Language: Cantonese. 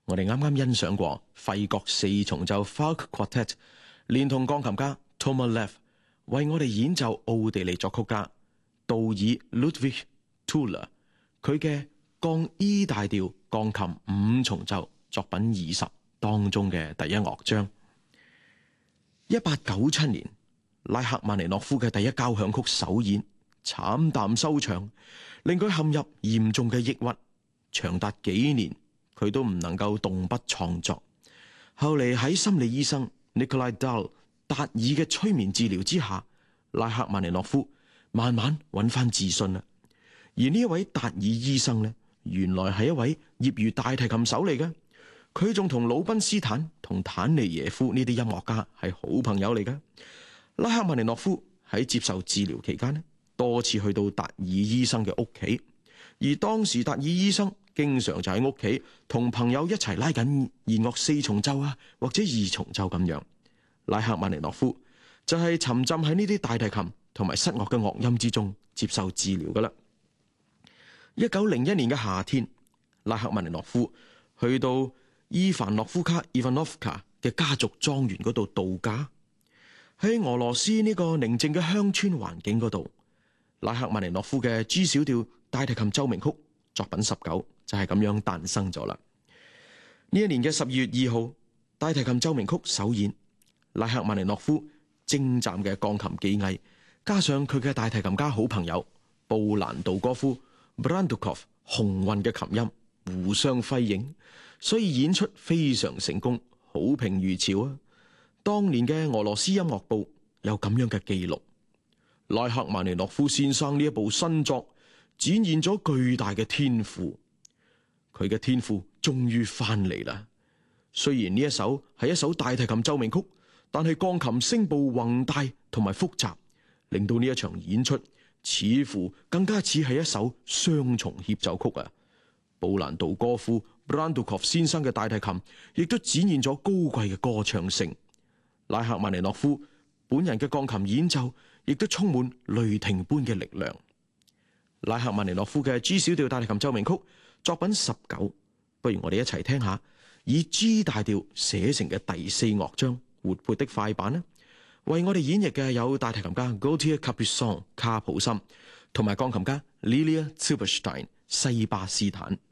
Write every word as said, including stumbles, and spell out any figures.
我哋啱啱欣賞過費國四重奏 Falk Quartet， 連同鋼琴家 Tomas Lev 為我哋演奏奧地利作曲家杜爾 Ludwig Tuller 佢嘅降 E 大調鋼琴五重奏作品二十當中嘅第一樂章。一八九七年，拉赫曼尼諾夫嘅第一交響曲首演慘淡收場，令佢陷入嚴重嘅抑鬱，長達幾年佢都唔能夠動筆創作。後嚟喺心理醫生 Nikolai Dahl 達爾嘅催眠治療之下，拉赫曼尼諾夫慢慢揾翻自信啦。而呢一位達爾醫生呢，原來係一位業餘大提琴手嚟嘅，佢仲同魯賓斯坦同坦尼耶夫呢啲音樂家係好朋友嚟嘅。拉赫曼尼諾夫喺接受治療期間呢，多次去到達爾醫生嘅屋企，而當時達爾醫生經常就喺屋企同朋友一齊拉緊弦樂四重奏啊，或者二重奏咁樣。拉赫曼尼諾夫就係沉浸喺呢啲大提琴同埋室樂嘅樂音之中接受治療噶啦。一九零一年嘅夏天，拉赫曼尼諾夫去到伊凡諾夫卡 Ivanovka 嘅家族莊園嗰度度假。喺俄羅斯呢個寧靜嘅鄉村環境嗰度，拉赫曼尼諾夫嘅 G 小調大提琴奏鳴曲作品十九就係咁樣誕生咗啦。呢一年嘅十二月二號，大提琴奏鳴曲首演，拉赫曼尼諾夫精湛嘅鋼琴技藝，加上佢嘅大提琴家好朋友布蘭道戈夫 Brandukov 雄渾嘅琴音互相輝映，所以演出非常成功，好評如潮啊！當年嘅俄羅斯音樂報有咁樣嘅記錄，拉赫曼尼諾夫先生呢一部新作展現咗巨大嘅天賦，佢嘅天賦終於翻嚟啦。雖然呢一首係一首大提琴奏鳴曲，但係鋼琴聲部宏大同埋複雜，令到呢一場演出似乎更加似係一首雙重協奏曲啊！布蘭道戈夫 Brandukov 先生嘅大提琴亦都展現咗高貴嘅歌唱性。拉赫曼尼諾夫本人嘅鋼琴演奏亦都充滿雷霆般嘅力量。拉赫曼尼諾夫嘅 G 小調大提琴奏鳴曲作品十九，不如我哋一齊聽下以 G 大調寫成嘅第四樂章活潑的快板呢？為我哋演繹嘅有大提琴家 Gautier Capuçon 卡普森同埋鋼琴家 Lilia Zilberstein 西巴斯坦。